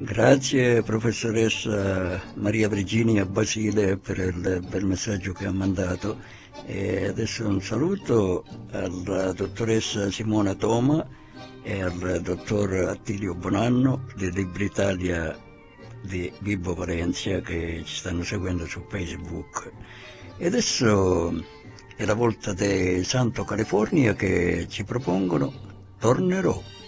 Grazie professoressa Maria Virginia Basile per il bel messaggio che ha mandato. E adesso un saluto alla dottoressa Simona Toma e al dottor Attilio Bonanno di Libri Italia di Vibo Valencia che ci stanno seguendo su Facebook. E adesso è la volta di Santo California che ci propongono Tornerò.